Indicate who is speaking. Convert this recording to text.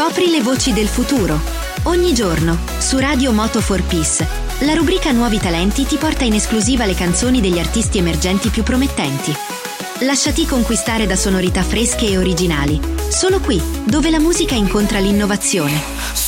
Speaker 1: Scopri le voci del futuro. Ogni giorno, su Radio Moto for Peace, la rubrica Nuovi Talenti ti porta in esclusiva le canzoni degli artisti emergenti più promettenti. Lasciati conquistare da sonorità fresche e originali. Solo qui, dove la musica incontra l'innovazione.